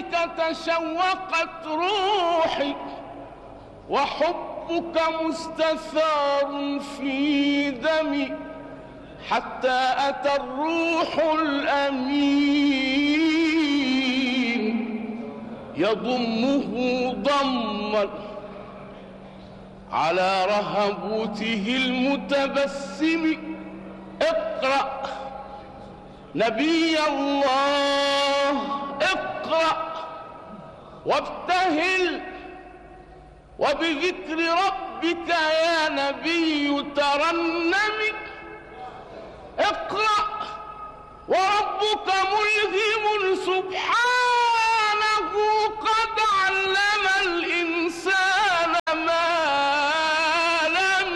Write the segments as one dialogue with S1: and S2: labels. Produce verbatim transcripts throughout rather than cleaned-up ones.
S1: لك تشوقت روحي، وحبك مستثار في دمي، حتى أتى الروح الأمين يضمه ضما على رهبوته المتبسم. اقرأ نبي الله، اقرأ وابتهل، وبذكر ربك يا نبي ترنم. اقرأ وربك ملهم سبحانه قد علم الإنسان ما لم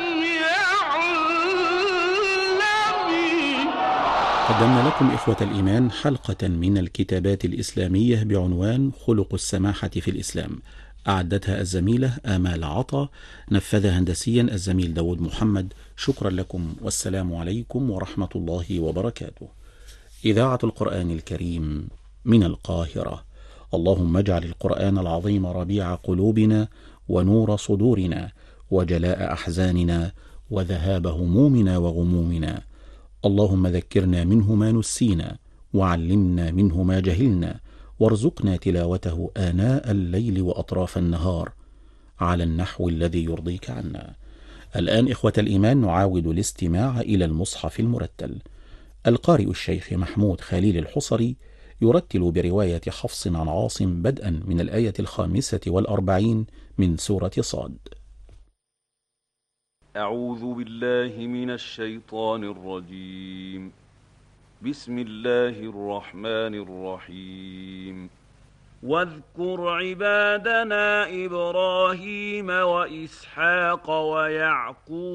S1: يعلم.
S2: قدمنا لكم إخوة الإيمان حلقة من الكتابات الإسلامية بعنوان خلق السماحة في الإسلام، أعدتها الزميلة آمال عطا، نفذها هندسيا الزميل داود محمد. شكرا لكم، والسلام عليكم ورحمة الله وبركاته. إذاعة القرآن الكريم من القاهرة. اللهم اجعل القرآن العظيم ربيع قلوبنا ونور صدورنا وجلاء أحزاننا وذهاب همومنا وغمومنا. اللهم ذكرنا منه ما نسينا، وعلمنا منه ما جهلنا، وارزقنا تلاوته آناء الليل وأطراف النهار على النحو الذي يرضيك عنا. الآن إخوة الإيمان نعاود الاستماع إلى المصحف المرتل. القارئ الشيخ محمود خليل الحصري يرتل برواية حفص عن عاصم بدءا من الآية الخامسة والأربعين من سورة صاد.
S3: أعوذ بالله من الشيطان الرجيم. بسم الله الرحمن الرحيم. واذكر عبادنا إبراهيم وإسحاق ويعقوب